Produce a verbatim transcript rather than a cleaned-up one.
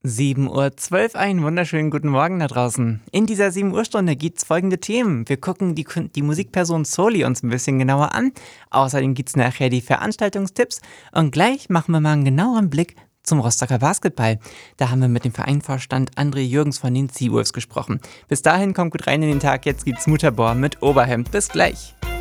sieben Uhr zwölf, einen wunderschönen guten Morgen da draußen. In dieser sieben Uhr Stunde gibt es folgende Themen. Wir gucken die, Kun- die Musikperson Soli uns ein bisschen genauer an. Außerdem gibt es nachher die Veranstaltungstipps. Und gleich machen wir mal einen genaueren Blick zum Rostocker Basketball. Da haben wir mit dem Vereinvorstand André Jürgens von den Seawolves gesprochen. Bis dahin kommt gut rein in den Tag. Jetzt gibt's Mutterbohr mit Oberhemd. Bis gleich.